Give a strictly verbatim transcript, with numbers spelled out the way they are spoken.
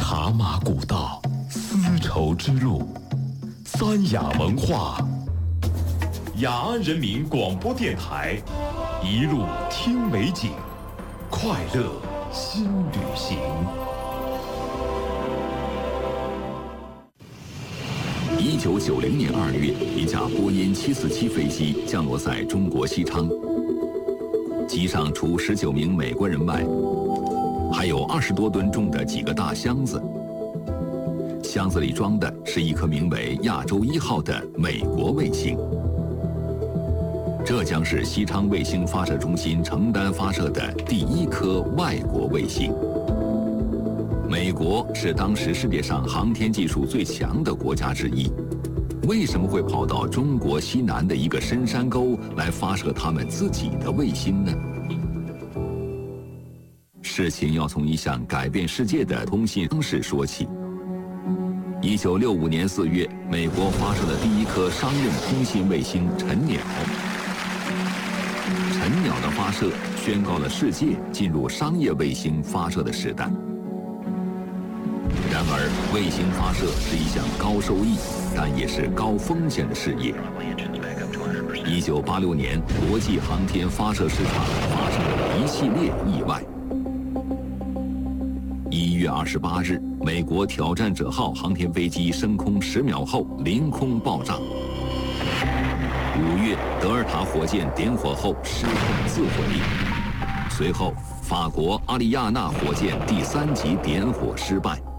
茶马古道，丝绸之路，三雅文化。雅安人民广播电台，一路听美景，快乐新旅行。 一九九零年二月，一架波音七四七飞机降落在中国西昌，机上除十九名美国人外，还有二十多吨重的几个大箱子，箱子里装的是一颗名为亚洲一号的美国卫星。这将是西昌卫星发射中心承担发射的第一颗外国卫星。美国是当时世界上航天技术最强的国家之一，为什么会跑到中国西南的一个深山沟来发射他们自己的卫星呢？事情要从一项改变世界的通信方式说起。一九六五年四月，美国发射的第一颗商用通信卫星晨鸟。晨鸟的发射宣告了世界进入商业卫星发射的时代。然而，卫星发射是一项高收益，但也是高风险的事业。一九八六年，国际航天发射市场发生了一系列意外。一月二十八日，美国挑战者号航天飞机升空十秒后凌空爆炸。五月，德尔塔火箭点火后失控自毁。随后，法国阿利亚纳火箭第三级点火失败。